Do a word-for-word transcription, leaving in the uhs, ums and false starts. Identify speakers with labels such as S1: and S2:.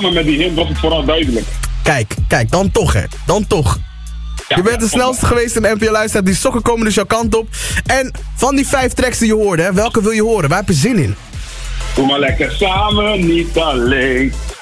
S1: maar met die hint was het vooral duidelijk.
S2: Kijk, kijk, dan toch hè. Dan toch.
S1: Ja,
S2: je bent de
S1: ja,
S2: snelste geweest in de N P O-luisteraar. Die sokken komen dus jouw kant op. En van die vijf tracks die je hoorde, hè, welke wil je horen? Waar heb je zin in?
S1: Doe maar lekker samen, niet alleen.